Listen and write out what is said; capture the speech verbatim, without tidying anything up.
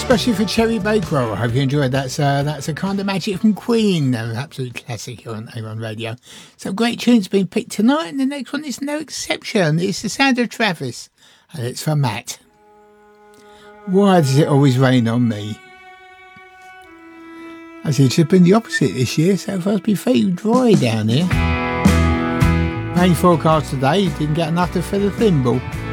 especially for Cherry Bakewell. I hope you enjoyed that. So that's a Kind of Magic from Queen, an absolute classic here on A one Radio. Some great tunes being picked tonight, and the next one is no exception. It's The Sound of Travis, and it's for Matt. Why does it always rain on me? I said it should have been the opposite this year, so far it's been fairly dry down here. Rain forecast today, didn't get enough to fill the thimble.